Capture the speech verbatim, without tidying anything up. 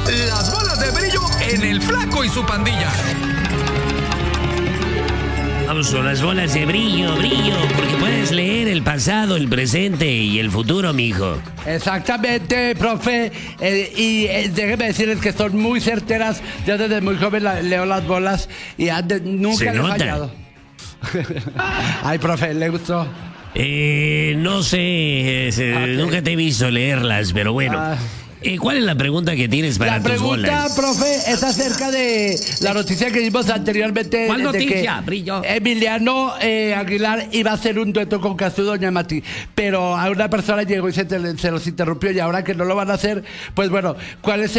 Las bolas de brillo en el Flaco y su pandilla. Vamos con las bolas de brillo, brillo, porque puedes leer el pasado, el presente y el futuro, mijo. Exactamente, profe. Eh, y eh, déjeme decirles que son muy certeras. Yo desde muy joven la, leo las bolas y antes, nunca Se le he nota. fallado. Ay, profe, ¿le gustó? Eh, no sé, eh, se- Ok. nunca te he visto leerlas, pero bueno. Ah. Eh, ¿Cuál es la pregunta que tienes para La tus pregunta, bolas? profe, es acerca de la noticia que vimos anteriormente. ¿Cuál de noticia, que Brillo? Emiliano eh, Aguilar iba a hacer un dueto con Castro y Doña Mati, pero a una persona llegó y se, te- se los interrumpió, y ahora que no lo van a hacer, pues bueno, ¿cuál es